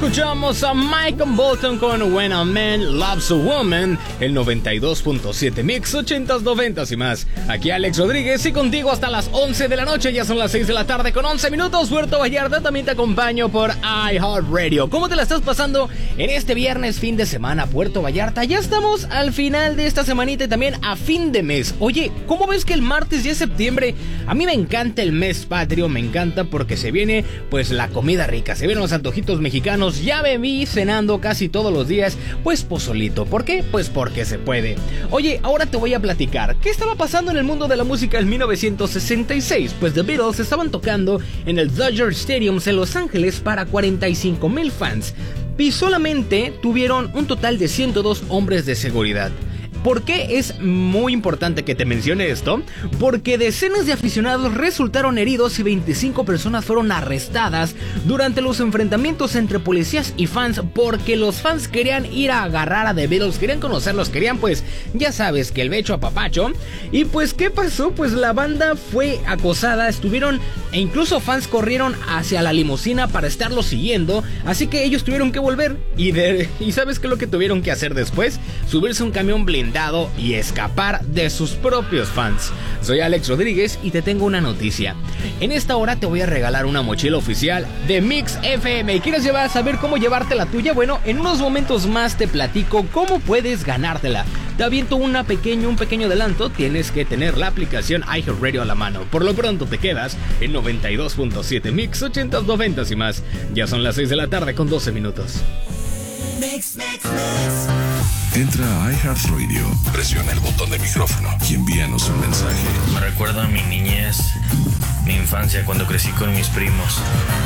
Escuchamos a Michael Bolton con When a Man Loves a Woman, el 92.7 Mix, 80s, 90s y más. Aquí Alex Rodríguez y contigo hasta las 11 de la noche, ya son las 6 de la tarde con 11 minutos. Puerto Vallarta, también te acompaño por iHeartRadio. ¿Cómo te la estás pasando en este viernes, fin de semana, Puerto Vallarta? Ya estamos al final de esta semanita y también a fin de mes. Oye, ¿cómo ves que el martes ya es septiembre? A mí me encanta el mes patrio, me encanta porque se viene pues la comida rica, se vienen los antojitos mexicanos. Ya me vi cenando casi todos los días pues pozolito. ¿Por qué? Pues porque se puede. Oye, ahora te voy a platicar ¿qué estaba pasando en el mundo de la música en 1966? Pues The Beatles estaban tocando en el Dodger Stadium en Los Ángeles para 45,000 fans y solamente tuvieron un total de 102 hombres de seguridad. ¿Por qué es muy importante que te mencione esto? Porque decenas de aficionados resultaron heridos y 25 personas fueron arrestadas durante los enfrentamientos entre policías y fans, porque los fans querían ir a agarrar a The Beatles, querían conocerlos, querían pues, ya sabes, que el becho a papacho. Y pues, ¿qué pasó? Pues la banda fue acosada, estuvieron, e incluso fans corrieron hacia la limusina para estarlo siguiendo, así que ellos tuvieron que volver. ¿Y sabes qué es lo que tuvieron que hacer después? Subirse a un camión blindado y escapar de sus propios fans. Soy Alex Rodríguez y te tengo una noticia. En esta hora te voy a regalar una mochila oficial de Mix FM. ¿Quieres saber cómo llevarte la tuya? Bueno, en unos momentos más te platico cómo puedes ganártela. Te aviento un pequeño adelanto. Tienes que tener la aplicación iHeartRadio a la mano. Por lo pronto te quedas en 92.7 Mix, 80s, 90s y más. Ya son las 6 de la tarde con 12 minutos. Mix, mix, mix. Entra a iHeartRadio, presiona el botón de micrófono y envíanos un mensaje. Me recuerda a mi niñez, mi infancia cuando crecí con mis primos.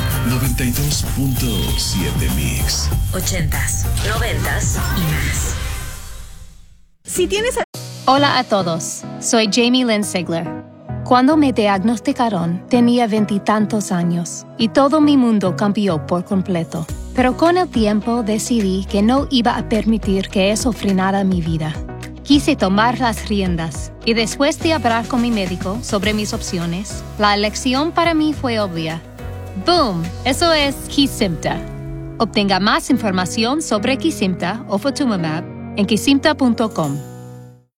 92.7 Mix. 80s, 90s y más. Si tienes... Hola a todos, soy Jamie Lynn Sigler. Cuando me diagnosticaron, tenía 20 y tantos años y todo mi mundo cambió por completo. Pero con el tiempo decidí que no iba a permitir que eso frenara mi vida. Quise tomar las riendas y después de hablar con mi médico sobre mis opciones, la elección para mí fue obvia. ¡Boom! Eso es Kesimpta. Obtenga más información sobre Kesimpta o Ofatumumab en kesimpta.com.